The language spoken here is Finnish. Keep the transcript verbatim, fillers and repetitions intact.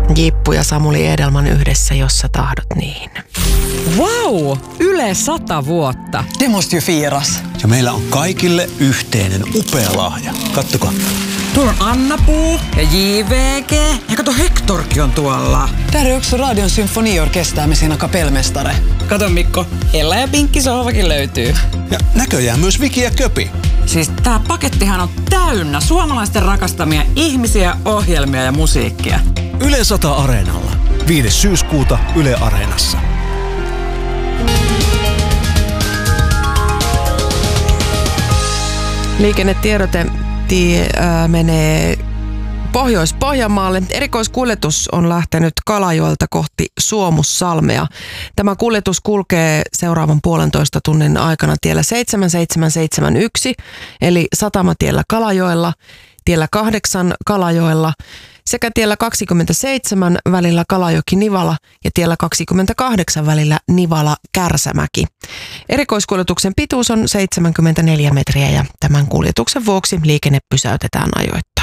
Jippu ja Samuli Edelman yhdessä, jos sä tahdot niin. Wow! Yle sata vuotta. Det måste ju firas. Ja meillä on kaikille yhteinen upea lahja. Kattokaa. Tuolla on Anna-Puu ja J V G. Ja kato, Hektorkin on tuolla. Där är också Radion symfoniorkester med sina kapellmästare. Kato Mikko, Ella ja Pinkki sohvakin löytyy. Ja näköjään myös Viki ja Köpi. Siis tää pakettihan on täynnä suomalaisten rakastamia ihmisiä, ohjelmia ja musiikkia. Yle sata Areenalla. viides syyskuuta Yle Areenassa. Liikennetiedote tie, äh, menee Pohjois-Pohjanmaalle. Erikoiskuljetus on lähtenyt Kalajoelta kohti Suomussalmea. Tämä kuljetus kulkee seuraavan puolentoista tunnin aikana tiellä seitsemän seitsemän seitsemän yksi, eli Satamatiellä Kalajoella, tiellä kahdeksan Kalajoella sekä tiellä kaksikymmentäseitsemän välillä Kalajoki-Nivala ja tiellä kaksikymmentäkahdeksan välillä Nivala-Kärsämäki. Erikoiskuljetuksen pituus on seitsemänkymmentäneljä metriä ja tämän kuljetuksen vuoksi liikenne pysäytetään ajoittain.